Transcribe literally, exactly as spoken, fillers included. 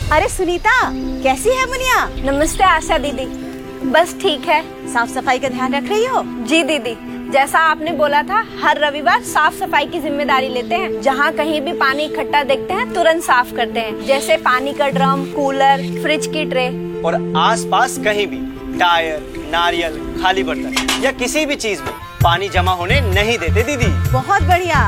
अरे सुनीता, कैसी है मुनिया? नमस्ते आशा दीदी, बस ठीक है। साफ सफाई का ध्यान रख रही हो? जी दीदी, जैसा आपने बोला था हर रविवार साफ सफाई की जिम्मेदारी लेते हैं। जहाँ कहीं भी पानी इकट्ठा देखते हैं तुरंत साफ करते हैं, जैसे पानी का ड्रम, कूलर, फ्रिज की ट्रे। और आसपास कहीं भी टायर, नारियल, खाली बर्तन या किसी भी चीज में पानी जमा होने नहीं देते दीदी। बहुत बढ़िया।